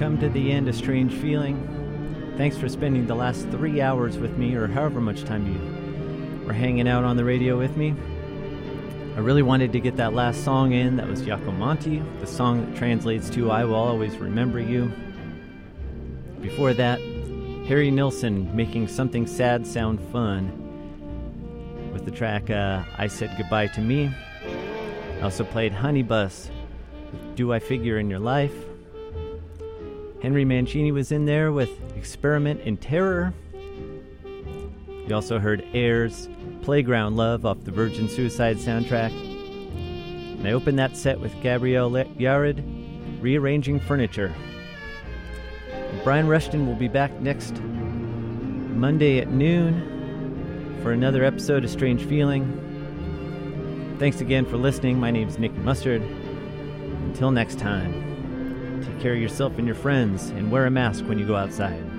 come to the end of Strange Feeling. Thanks for spending the last 3 hours with me, or however much time you were hanging out on the radio with me. I really wanted to get that last song in. That was Jaakko Monti, the song that translates to I Will Always Remember You. Before that, Harry Nilsson making Something Sad Sound Fun with the track I Said Goodbye to Me. I also played Honeybus with Do I Figure in Your Life. Henry Mancini was in there with Experiment in Terror. You also heard Air's Playground Love off the Virgin Suicide soundtrack. And I opened that set with Gabrielle Yared, Rearranging Furniture. And Brian Rushton will be back next Monday at noon for another episode of Strange Feeling. Thanks again for listening. My name's Nicky Mustard. Until next time, take care of yourself and your friends, and wear a mask when you go outside.